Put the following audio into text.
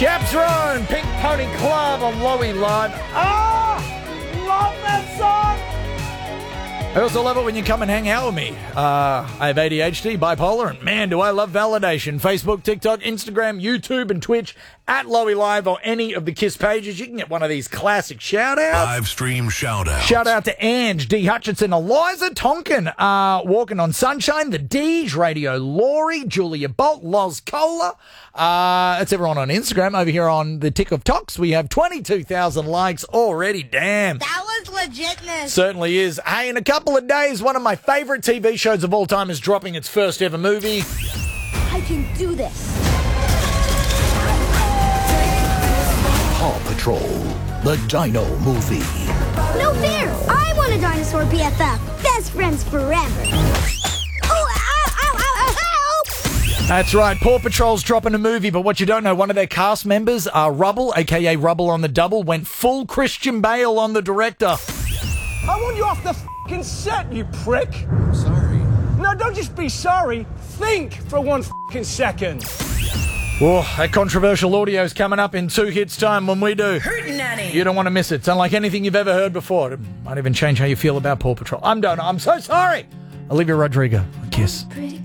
Chaps Roan, Pink Pony Club on Lowy Live. Love that song! I also love it when you come and hang out with me. I have ADHD, bipolar, and man, do I love validation. Facebook, TikTok, Instagram, YouTube, and Twitch at Lowy Live or any of the KISS pages. You can get one of these classic shout-outs. Live stream shout-outs. Shout out to Ange, D. Hutchinson, Eliza Tonkin, Walking on Sunshine, The Deej, Radio Laurie, Julia Bolt, Loz Cola. That's everyone on Instagram. Over here on the Tick of Talks, we have 22,000 likes already. Damn. That was legitness. Certainly is. Hey, in a couple of days, one of my favourite TV shows of all time is dropping its first ever movie. I can do this. Paw Patrol, the Dino Movie. No fear. I want a dinosaur BFF. Best friends forever. That's right, Paw Patrol's dropping a movie, but what you don't know, one of their cast members, Rubble, a.k.a. Rubble on the Double, went full Christian Bale on the director. I want you off the f***ing set, you prick. Sorry. No, don't just be sorry. Think for 1 f***ing second. Oh, that controversial audio's coming up in 2 hits time when we do. Hootenanny. You don't want to miss it. It's unlike anything you've ever heard before. It might even change how you feel about Paw Patrol. I'm done. I'm so sorry. Olivia Rodrigo, KISS.